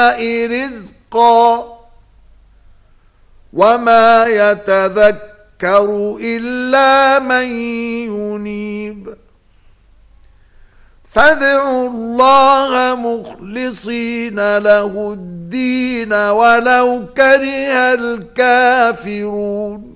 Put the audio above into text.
رزقا وما يتذكر إلا من ينيب فادعوا الله مخلصين له الدين ولو كره الكافرون